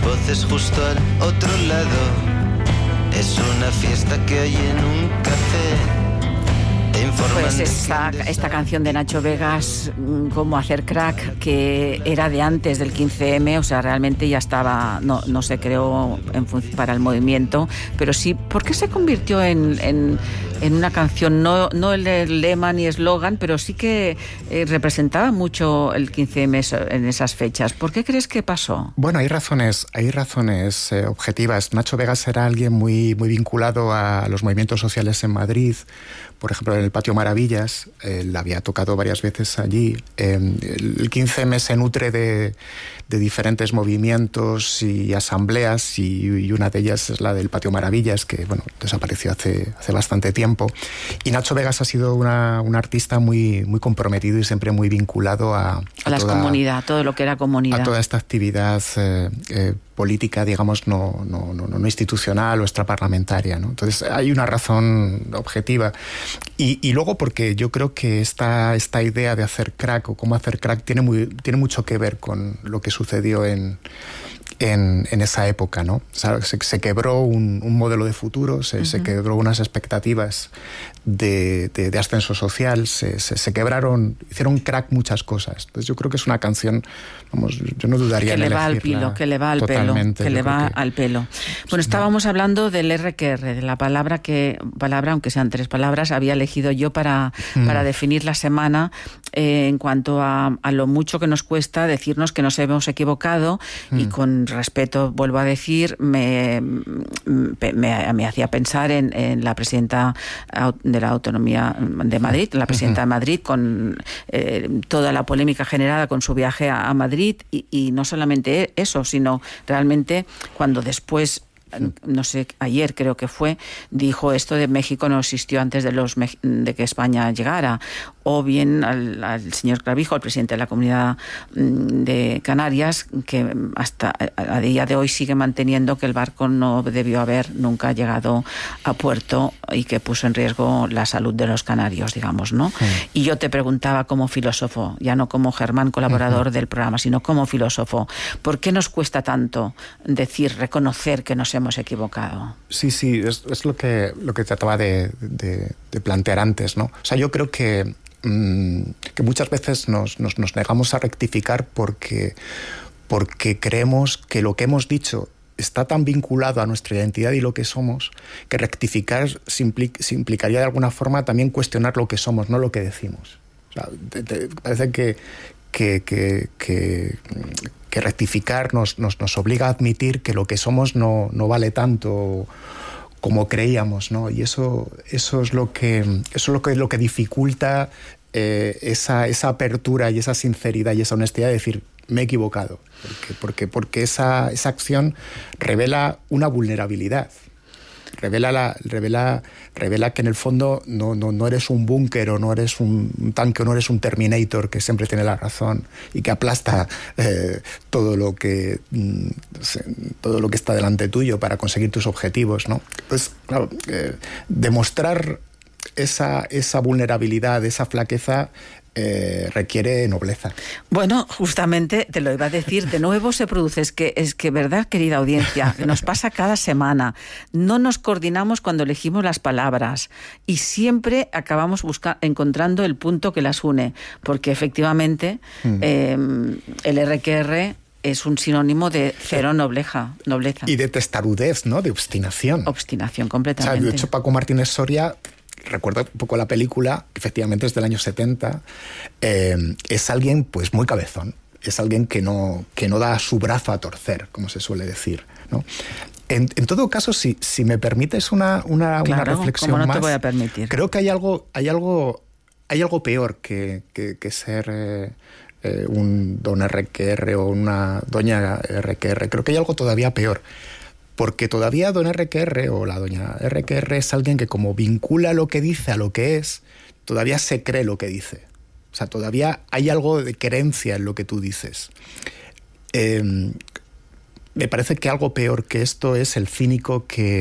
voces justo al otro lado. Es una fiesta que hay en un café. Pues esta canción de Nacho Vegas, Cómo hacer crack, que era de antes del 15M, o sea, realmente ya estaba, no se creó para el movimiento, pero sí, ¿por qué se convirtió en una canción? No el lema ni eslogan, pero sí que representaba mucho el 15M en esas fechas. ¿Por qué crees que pasó? Bueno, hay razones objetivas. Nacho Vegas era alguien muy vinculado a los movimientos sociales en Madrid. Por ejemplo, en el Patio Maravillas, él había tocado varias veces allí. El 15M se nutre de diferentes movimientos y asambleas, y una de ellas es la del Patio Maravillas, que desapareció hace bastante tiempo. Y Nacho Vegas ha sido un artista muy comprometido y siempre muy vinculado a la comunidad, todo lo que era comunidad. A toda esta actividad política, digamos, no institucional o extraparlamentaria, ¿no? Entonces hay una razón objetiva. Y luego porque yo creo que esta idea de hacer crack o cómo hacer crack tiene mucho que ver con lo que sucedió en esa época, ¿no? O sea, se quebró un modelo de futuro, se quebró unas expectativas de ascenso social, se quebraron, hicieron crack muchas cosas. Entonces yo creo que es una canción, yo no dudaría en elegirla. Que le va al pelo. Bueno, estábamos hablando del RQR, de la palabra, aunque sean 3 palabras, había elegido yo para definir la semana, en cuanto a lo mucho que nos cuesta decirnos que nos hemos equivocado, y con respeto, vuelvo a decir, me hacía pensar en la presidenta de la Autonomía de Madrid, la presidenta de Madrid, con toda la polémica generada con su viaje a Madrid, y no solamente eso, sino realmente cuando después, no sé, ayer creo que fue, dijo esto de México no existió antes de que España llegara, o bien al señor Clavijo, el presidente de la Comunidad de Canarias, que hasta a día de hoy sigue manteniendo que el barco no debió haber nunca llegado a puerto y que puso en riesgo la salud de los canarios, digamos, ¿no? Y yo te preguntaba como filósofo, ya no como Germán, colaborador del programa, sino como filósofo, ¿por qué nos cuesta tanto reconocer que nos hemos equivocado? Sí, es lo que trataba de plantear antes, ¿no? O sea, yo creo que muchas veces nos negamos a rectificar porque creemos que lo que hemos dicho está tan vinculado a nuestra identidad y lo que somos, que rectificar se implicaría de alguna forma también cuestionar lo que somos, no lo que decimos. O sea, parece que rectificar nos obliga a admitir que lo que somos no vale tanto como creíamos, ¿no? Y eso es lo que dificulta esa apertura y esa sinceridad y esa honestidad de decir, me he equivocado, porque esa acción revela una vulnerabilidad. Revela que en el fondo no eres un búnker, o no eres un tanque, o no eres un Terminator que siempre tiene la razón y que aplasta todo lo que está delante tuyo para conseguir tus objetivos, ¿no? Pues claro, demostrar esa vulnerabilidad, esa flaqueza, requiere nobleza. Bueno, justamente te lo iba a decir, de nuevo se produce, es que verdad, querida audiencia, nos pasa cada semana, no nos coordinamos cuando elegimos las palabras y siempre acabamos encontrando el punto que las une, porque efectivamente el RQR es un sinónimo de cero nobleza. Y de testarudez, ¿no? De obstinación. Obstinación, completamente. O sea, de hecho, Paco Martínez Soria, recuerdo un poco la película, efectivamente es del año 70, es alguien pues muy cabezón, es alguien que no da su brazo a torcer, como se suele decir, ¿no? En todo caso, si me permites una reflexión como no más, te voy a permitir. Creo que hay algo peor que ser un don RQR o una doña RQR. Creo que hay algo todavía peor. Porque todavía don RQR o la doña RQR es alguien que, como vincula lo que dice a lo que es, todavía se cree lo que dice. O sea, todavía hay algo de creencia en lo que tú dices. Me parece que algo peor que esto es el cínico que